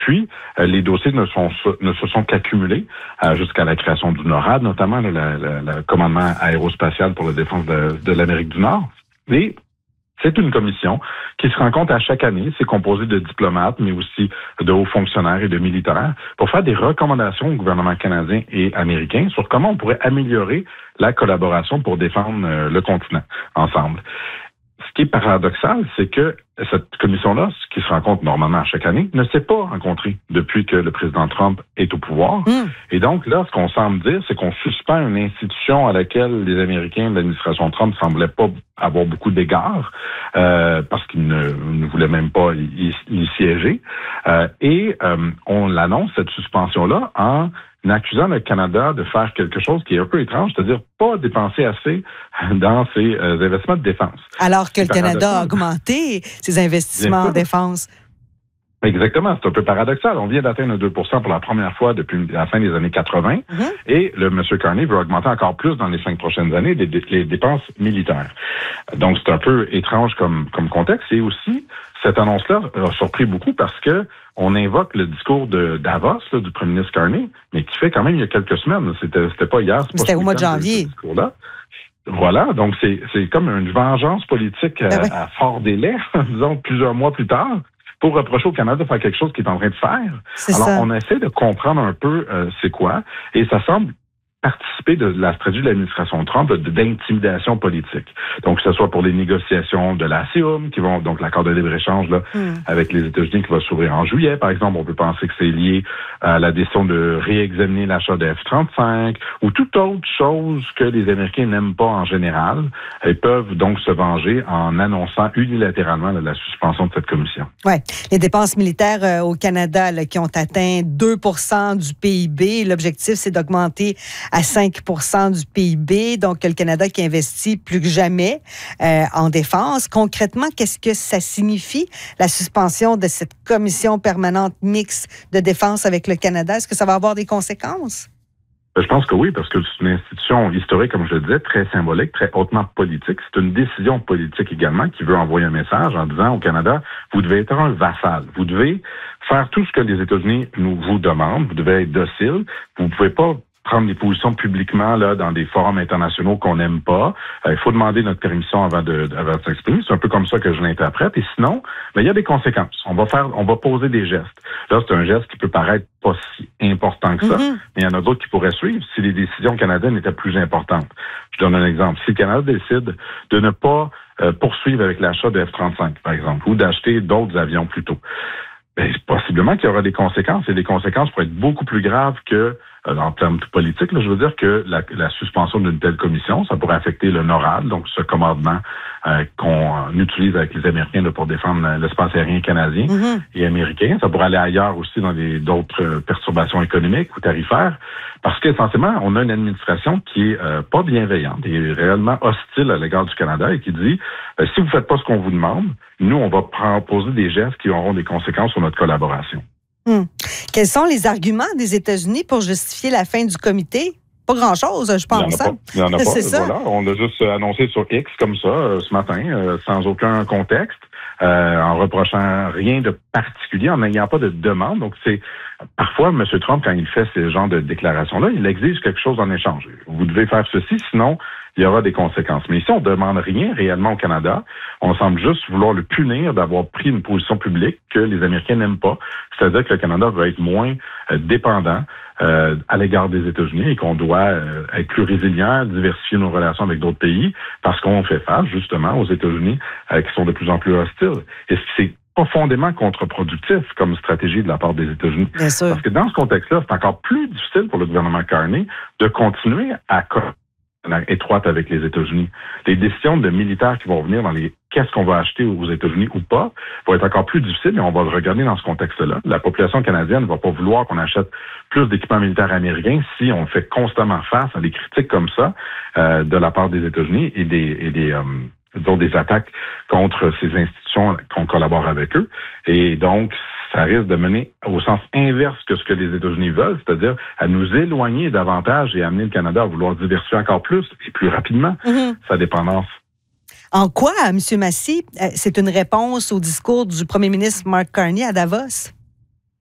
Puis, les dossiers ne se sont qu'accumulés jusqu'à la création du NORAD, notamment le commandement aérospatial pour la défense de l'Amérique du Nord. Et c'est une commission qui se rencontre à chaque année. C'est composé de diplomates, mais aussi de hauts fonctionnaires et de militaires pour faire des recommandations au gouvernement canadien et américain sur comment on pourrait améliorer la collaboration pour défendre le continent ensemble. Ce qui est paradoxal, c'est que cette commission-là, qui se rencontre normalement à chaque année, ne s'est pas rencontrée depuis que le président Trump est au pouvoir. Et donc, là, ce qu'on semble dire, c'est qu'on suspend une institution à laquelle les Américains de l'administration Trump ne semblaient pas avoir beaucoup d'égards, parce qu'ils ne voulaient même pas y siéger. Et on l'annonce, cette suspension-là, en accusant le Canada de faire quelque chose qui est un peu étrange, c'est-à-dire pas dépenser assez dans ses investissements de défense. Alors que le Canada a augmenté ses investissements en défense. Exactement, c'est un peu paradoxal. On vient d'atteindre 2 pour la première fois depuis la fin des années 80 et le M. Carney veut augmenter encore plus dans les 5 prochaines années les dépenses militaires. Donc, c'est un peu étrange comme contexte. Et aussi, cette annonce-là a surpris beaucoup parce que on invoque le discours de Davos, là, du premier ministre Carney, mais qui fait quand même il y a quelques semaines. C'était pas hier. C'était au mois de janvier. Voilà, donc c'est comme une vengeance politique à fort délai, disons, plusieurs mois plus tard, pour reprocher au Canada de faire quelque chose qu'il est en train de faire. Alors, on essaie de comprendre un peu c'est quoi, et ça semble participer de la stratégie de l'administration Trump d'intimidation politique. Donc, que ce soit pour les négociations de la CIUM, qui vont, donc l'accord de libre-échange là, avec les États-Unis qui va s'ouvrir en juillet, par exemple, on peut penser que c'est lié à la décision de réexaminer l'achat de F-35 ou toute autre chose que les Américains n'aiment pas en général. Ils peuvent donc se venger en annonçant unilatéralement la suspension de cette commission. Oui. Les dépenses militaires au Canada là, qui ont atteint 2 % du PIB. L'objectif, c'est d'augmenter à 5 % du PIB. Donc, le Canada qui investit plus que jamais en défense. Concrètement, qu'est-ce que ça signifie, la suspension de cette commission permanente mixte de défense avec le Canada? Est-ce que ça va avoir des conséquences? Je pense que oui, parce que c'est une institution historique, comme je le disais, très symbolique, très hautement politique. C'est une décision politique également qui veut envoyer un message en disant au Canada, vous devez être un vassal. Vous devez faire tout ce que les États-Unis vous demandent. Vous devez être docile. Vous ne pouvez pas prendre des positions publiquement là dans des forums internationaux qu'on n'aime pas. Il faut demander notre permission avant de s'exprimer. C'est un peu comme ça que je l'interprète. Et sinon, il y a des conséquences. On va poser des gestes. Là, c'est un geste qui peut paraître pas si important que ça, mais il y en a d'autres qui pourraient suivre si les décisions canadiennes étaient plus importantes. Je donne un exemple. Si le Canada décide de ne pas poursuivre avec l'achat de F-35, par exemple, ou d'acheter d'autres avions plutôt, possiblement qu'il y aura des conséquences, et les conséquences pourraient être beaucoup plus graves que en termes politiques, là, je veux dire que la suspension d'une telle commission, ça pourrait affecter le NORAD, donc ce commandement qu'on utilise avec les Américains là, pour défendre l'espace aérien canadien et américain. Ça pourrait aller ailleurs aussi dans d'autres perturbations économiques ou tarifaires, parce qu'essentiellement, on a une administration qui est pas bienveillante et réellement hostile à l'égard du Canada et qui dit si vous faites pas ce qu'on vous demande, nous, on va poser des gestes qui auront des conséquences sur notre collaboration. Quels sont les arguments des États-Unis pour justifier la fin du comité? Pas grand-chose, je pense. Il n'y en a pas. C'est ça. Voilà, on l'a juste annoncé sur X comme ça, ce matin, sans aucun contexte, en reprochant rien de particulier, en n'ayant pas de demande. Donc, parfois, M. Trump, quand il fait ce genre de déclarations-là, il exige quelque chose en échange. Vous devez faire ceci, sinon il y aura des conséquences. Mais ici, on ne demande rien réellement au Canada. On semble juste vouloir le punir d'avoir pris une position publique que les Américains n'aiment pas. C'est-à-dire que le Canada va être moins dépendant à l'égard des États-Unis et qu'on doit être plus résilient, diversifier nos relations avec d'autres pays parce qu'on fait face justement aux États-Unis qui sont de plus en plus hostiles. Et c'est profondément contre-productif comme stratégie de la part des États-Unis. Bien sûr. Parce que dans ce contexte-là, c'est encore plus difficile pour le gouvernement Carney de continuer à étroite avec les États-Unis. Les décisions de militaires qui vont venir dans qu'est-ce qu'on va acheter aux États-Unis ou pas vont être encore plus difficiles, mais on va le regarder dans ce contexte-là. La population canadienne ne va pas vouloir qu'on achète plus d'équipements militaires américains si on fait constamment face à des critiques comme ça de la part des États-Unis et des attaques contre ces institutions qu'on collabore avec eux. Et donc, ça risque de mener au sens inverse que ce que les États-Unis veulent, c'est-à-dire à nous éloigner davantage et amener le Canada à vouloir diversifier encore plus et plus rapidement sa dépendance. En quoi, M. Massy, c'est une réponse au discours du premier ministre Mark Carney à Davos?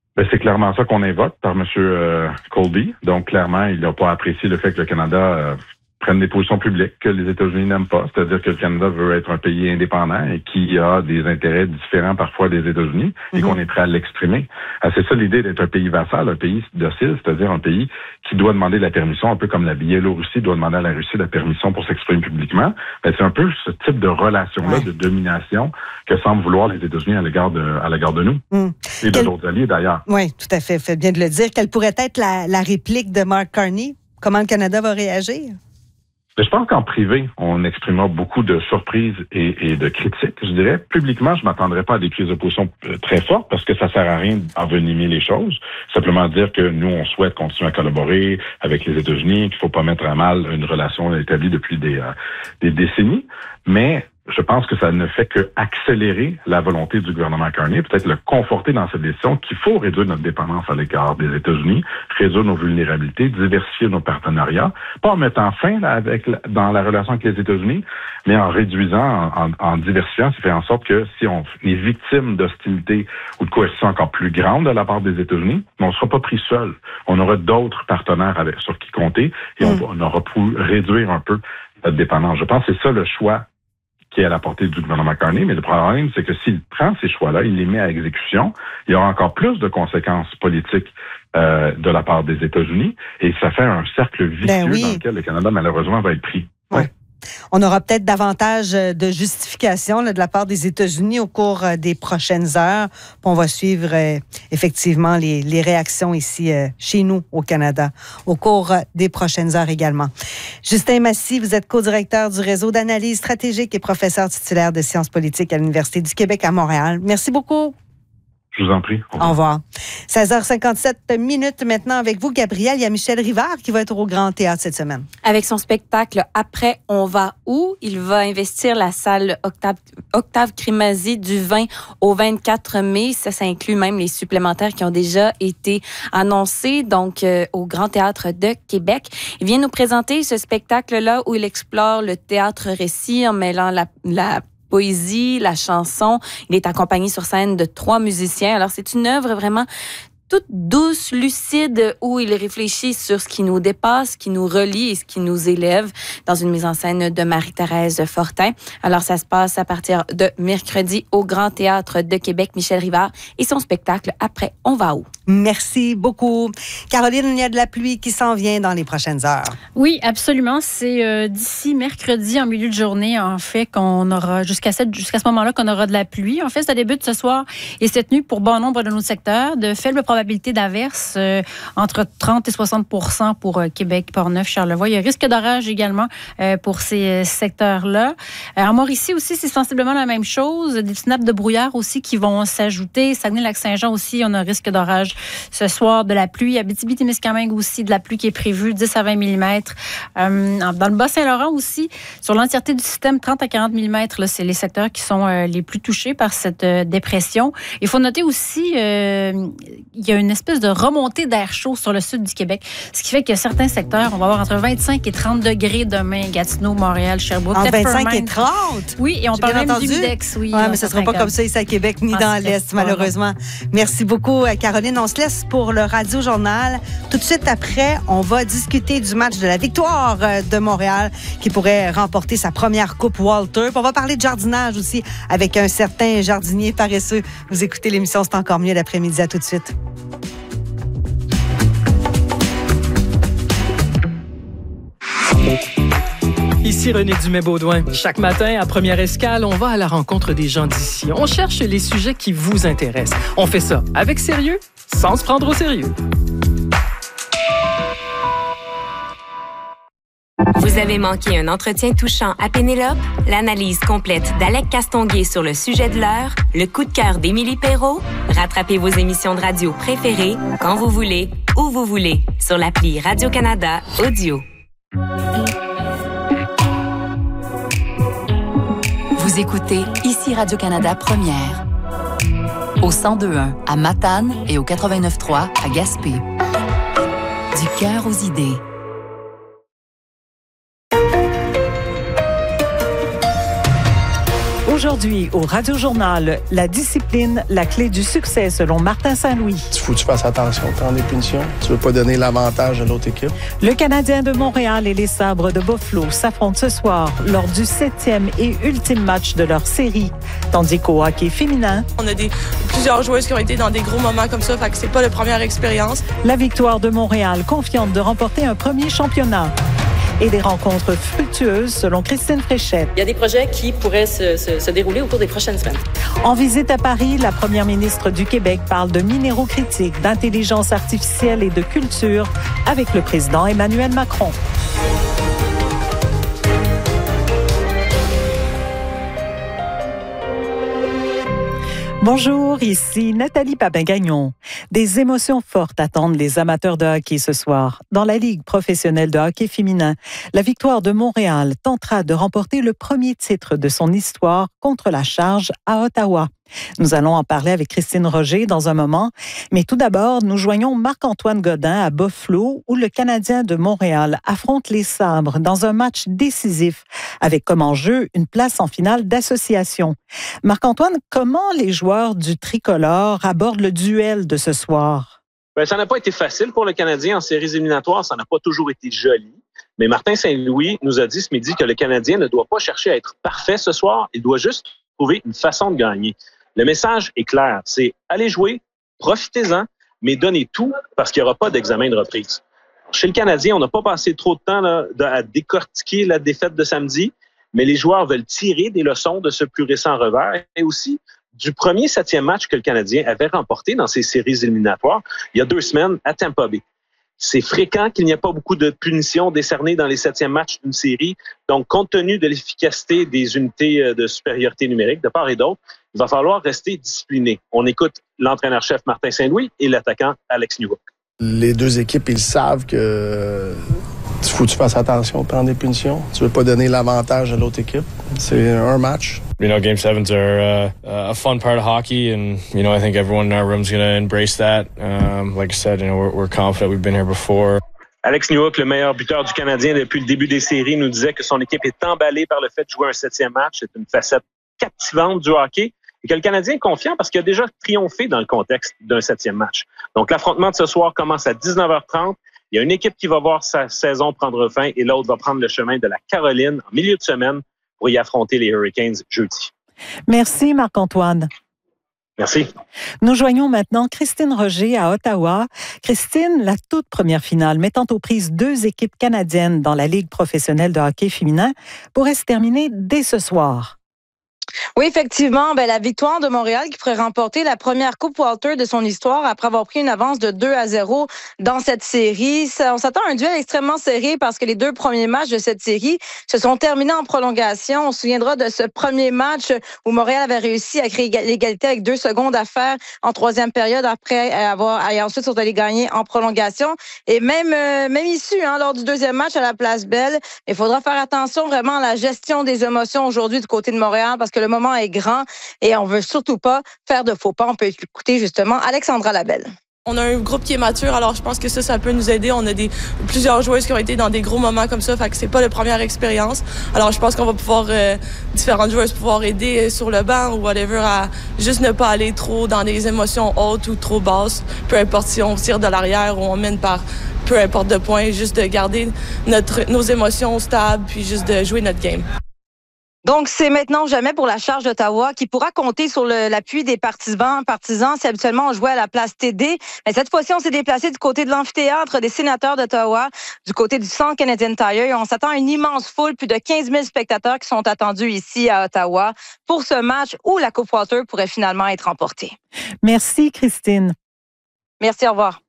Ben, c'est clairement ça qu'on invoque par M. Colby. Donc, clairement, il n'a pas apprécié le fait que le Canada prenne des positions publiques que les États-Unis n'aiment pas. C'est-à-dire que le Canada veut être un pays indépendant et qui a des intérêts différents parfois des États-Unis et qu'on est prêt à l'exprimer. C'est ça l'idée d'être un pays vassal, un pays docile, c'est-à-dire un pays qui doit demander la permission, un peu comme la Biélorussie doit demander à la Russie la permission pour s'exprimer publiquement. Ben, c'est un peu ce type de relation-là, de domination que semblent vouloir les États-Unis à l'égard de nous. Et de d'autres alliés, d'ailleurs. Oui, tout à fait. Faites bien de le dire. Quelle pourrait être la réplique de Mark Carney? Comment le Canada va réagir? Je pense qu'en privé, on exprimera beaucoup de surprises et de critiques, je dirais. Publiquement, je m'attendrai pas à des prises de position très fortes parce que ça sert à rien d'envenimer les choses. Simplement dire que nous, on souhaite continuer à collaborer avec les États-Unis, qu'il faut pas mettre à mal une relation établie depuis des décennies. Mais je pense que ça ne fait que accélérer la volonté du gouvernement Carney, peut-être le conforter dans cette décision qu'il faut réduire notre dépendance à l'égard des États-Unis, réduire nos vulnérabilités, diversifier nos partenariats, pas en mettant fin dans la relation avec les États-Unis, mais en réduisant, en diversifiant, ça fait en sorte que si on est victime d'hostilité ou de coercition encore plus grande de la part des États-Unis, on ne sera pas pris seul. On aura d'autres partenaires sur qui compter et on aura pu réduire un peu notre dépendance. Je pense que c'est ça le choix qui est à la portée du gouvernement Carney, mais le problème, c'est que s'il prend ces choix-là, il les met à exécution, il y aura encore plus de conséquences politiques de la part des États-Unis, et ça fait un cercle vicieux dans lequel le Canada, malheureusement, va être pris. Oui. On aura peut-être davantage de justifications de la part des États-Unis au cours des prochaines heures. Puis on va suivre effectivement les réactions ici chez nous au Canada au cours des prochaines heures également. Justin Massy, vous êtes co-directeur du réseau d'analyse stratégique et professeur titulaire de sciences politiques à l'Université du Québec à Montréal. Merci beaucoup. Je vous en prie. Au revoir. 16h57 maintenant avec vous, Gabrielle. Il y a Michel Rivard qui va être au Grand Théâtre cette semaine. Avec son spectacle « Après, on va où ?» Il va investir la salle Octave Crémazie du 20 au 24 mai. Ça inclut même les supplémentaires qui ont déjà été annoncés, donc au Grand Théâtre de Québec. Il vient nous présenter ce spectacle-là où il explore le théâtre-récit en mêlant la poésie, la chanson. Il est accompagné sur scène de 3 musiciens. Alors, c'est une œuvre vraiment toute douce, lucide, où il réfléchit sur ce qui nous dépasse, ce qui nous relie et ce qui nous élève dans une mise en scène de Marie-Thérèse Fortin. Alors, ça se passe à partir de mercredi au Grand Théâtre de Québec. Michel Rivard et son spectacle « Après, on va où ?» Merci beaucoup. Caroline, il y a de la pluie qui s'en vient dans les prochaines heures. Oui, absolument. C'est d'ici mercredi en milieu de journée, en fait, qu'on aura jusqu'à ce moment-là qu'on aura de la pluie. En fait, ça débute ce soir et cette nuit pour bon nombre de nos secteurs. De faibles probabilités d'averses, entre 30 et 60 % pour Québec, Portneuf, Charlevoix. Il y a risque d'orage également pour ces secteurs-là. En Mauricie aussi, c'est sensiblement la même chose. Des petites nappes de brouillard aussi qui vont s'ajouter. Saguenay-Lac-Saint-Jean aussi, on a risque d'orage ce soir, de la pluie. Abitibi-Témiscamingue aussi, de la pluie qui est prévue, 10 à 20 mm. Dans le Bas-Saint-Laurent aussi, sur l'entièreté du système, 30 à 40 mm, là, c'est les secteurs qui sont les plus touchés par cette dépression. Il faut noter aussi il y a une espèce de remontée d'air chaud sur le sud du Québec, ce qui fait que certains secteurs, on va avoir entre 25 et 30 degrés demain, Gatineau, Montréal, Sherbrooke. Entre 25 et 30? Oui, et on parle même d'humidex. Oui, mais ce ne sera pas comme ça ici à Québec, ni dans l'Est, malheureusement. Merci beaucoup, Caroline. On se laisse pour le Radio Journal. Tout de suite après, on va discuter du match de la victoire de Montréal qui pourrait remporter sa première Coupe Walter. Puis on va parler de jardinage aussi avec un certain jardinier paresseux. Vous écoutez l'émission C'est encore mieux l'après-midi. À tout de suite. Ici René Dumais-Baudouin. Chaque matin, à Première Escale, on va à la rencontre des gens d'ici. On cherche les sujets qui vous intéressent. On fait ça avec sérieux, sans se prendre au sérieux. Vous avez manqué un entretien touchant à Pénélope? L'analyse complète d'Alec Castonguay sur le sujet de l'heure? Le coup de cœur d'Émilie Perrault? Rattrapez vos émissions de radio préférées quand vous voulez, où vous voulez, sur l'appli Radio-Canada Audio. Vous écoutez ici Radio-Canada Première. Au 102.1 à Matane et au 89.3 à Gaspé. Du cœur aux idées. Aujourd'hui, au Radio-Journal, la discipline, la clé du succès selon Martin Saint-Louis. Il faut que tu fasses attention, prendre des punitions. Tu veux pas donner l'avantage à l'autre équipe. Le Canadien de Montréal et les Sabres de Buffalo s'affrontent ce soir lors du 7e et ultime match de leur série. Tandis qu'au hockey féminin, on a plusieurs joueuses qui ont été dans des gros moments comme ça, fait que c'est pas la première expérience. La victoire de Montréal confiante de remporter un premier championnat. Et des rencontres fructueuses, selon Christine Fréchette. Il y a des projets qui pourraient se dérouler au cours des prochaines semaines. En visite à Paris, la première ministre du Québec parle de minéraux critiques, d'intelligence artificielle et de culture avec le président Emmanuel Macron. Bonjour, ici Nathalie Papin-Gagnon. Des émotions fortes attendent les amateurs de hockey ce soir. Dans la Ligue professionnelle de hockey féminin, la victoire de Montréal tentera de remporter le premier titre de son histoire contre la Charge à Ottawa. Nous allons en parler avec Christine Roger dans un moment. Mais tout d'abord, nous joignons Marc-Antoine Godin à Buffalo, où le Canadien de Montréal affronte les Sabres dans un match décisif, avec comme enjeu une place en finale d'association. Marc-Antoine, comment les joueurs du tricolore abordent le duel de ce soir? Ça n'a pas été facile pour le Canadien en séries éliminatoires. Ça n'a pas toujours été joli. Mais Martin Saint-Louis nous a dit ce midi que le Canadien ne doit pas chercher à être parfait ce soir. Il doit juste trouver une façon de gagner. Le message est clair, c'est allez jouer, profitez-en, mais donnez tout parce qu'il n'y aura pas d'examen de reprise. Chez le Canadien, on n'a pas passé trop de temps à décortiquer la défaite de samedi, mais les joueurs veulent tirer des leçons de ce plus récent revers et aussi du premier 7e match que le Canadien avait remporté dans ses séries éliminatoires il y a 2 semaines à Tampa Bay. C'est fréquent qu'il n'y ait pas beaucoup de punitions décernées dans les 7e matchs d'une série. Donc, compte tenu de l'efficacité des unités de supériorité numérique de part et d'autre, il va falloir rester discipliné. On écoute l'entraîneur-chef Martin Saint-Louis et l'attaquant Alex Newhook. Les deux équipes, ils savent que il faut que tu fasses attention, prendre des punitions. Tu veux pas donner l'avantage à l'autre équipe. C'est un match. Game 7s are a fun part of hockey, and I think everyone in our room is going to embrace that. Like I said, we're confident. We've been here before. Alex Newhook, le meilleur buteur du Canadien depuis le début des séries, nous disait que son équipe est emballée par le fait de jouer un 7e match. C'est une facette captivante du hockey et que le Canadien est confiant parce qu'il a déjà triomphé dans le contexte d'un 7e match. Donc, l'affrontement de ce soir commence à 19h30. Il y a une équipe qui va voir sa saison prendre fin et l'autre va prendre le chemin de la Caroline en milieu de semaine pour y affronter les Hurricanes jeudi. Merci Marc-Antoine. Merci. Nous joignons maintenant Christine Roger à Ottawa. Christine, la toute première finale mettant aux prises 2 équipes canadiennes dans la Ligue professionnelle de hockey féminin pourrait se terminer dès ce soir. Oui, effectivement, la victoire de Montréal qui pourrait remporter la première Coupe Walter de son histoire après avoir pris une avance de 2-0 dans cette série. On s'attend à un duel extrêmement serré parce que les 2 premiers matchs de cette série se sont terminés en prolongation. On se souviendra de ce premier match où Montréal avait réussi à créer l'égalité avec 2 secondes à faire en 3e période après et ensuite sont allés gagner en prolongation. Et même issue lors du 2e match à la Place Belle. Il faudra faire attention vraiment à la gestion des émotions aujourd'hui du côté de Montréal parce que le moment est grand et on veut surtout pas faire de faux pas. On peut écouter justement Alexandra Labelle. On a un groupe qui est mature, alors je pense que ça peut nous aider. On a plusieurs joueuses qui ont été dans des gros moments comme ça, fait que c'est pas la première expérience. Alors je pense qu'on va pouvoir, différentes joueuses pouvoir aider sur le banc ou whatever à juste ne pas aller trop dans des émotions hautes ou trop basses. Peu importe si on tire de l'arrière ou on mène par peu importe de points, juste de garder nos émotions stables puis juste de jouer notre game. Donc, c'est maintenant ou jamais pour la Charge d'Ottawa qui pourra compter sur l'appui des partisans. C'est habituellement, on jouait à la place TD. Mais cette fois-ci, on s'est déplacé du côté de l'amphithéâtre des Sénateurs d'Ottawa, du côté du Centre Canadian Tire. Et on s'attend à une immense foule, plus de 15 000 spectateurs qui sont attendus ici à Ottawa pour ce match où la Coupe Walter pourrait finalement être remportée. Merci, Christine. Merci, au revoir.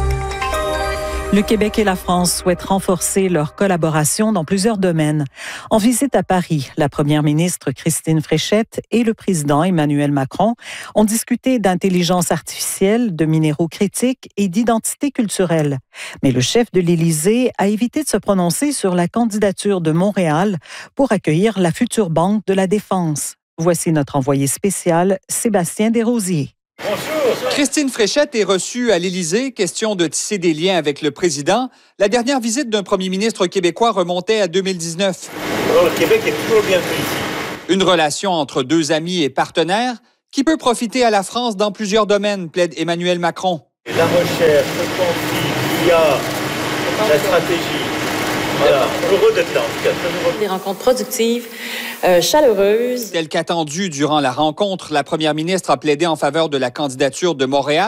Le Québec et la France souhaitent renforcer leur collaboration dans plusieurs domaines. En visite à Paris, la première ministre Christine Fréchette et le président Emmanuel Macron ont discuté d'intelligence artificielle, de minéraux critiques et d'identité culturelle. Mais le chef de l'Élysée a évité de se prononcer sur la candidature de Montréal pour accueillir la future Banque de la Défense. Voici notre envoyé spécial, Sébastien Desrosiers. Christine Fréchette est reçue à l'Élysée, question de tisser des liens avec le président. La dernière visite d'un premier ministre québécois remontait à 2019. Alors, le Québec est toujours bienvenu ici. Une relation entre deux amis et partenaires qui peut profiter à la France dans plusieurs domaines, plaide Emmanuel Macron. La recherche, le conflit, il y a la stratégie. Voilà, heureux d'être là en tout cas. Des rencontres productives, chaleureuses. Tel qu'attendu durant la rencontre, la première ministre a plaidé en faveur de la candidature de Montréal.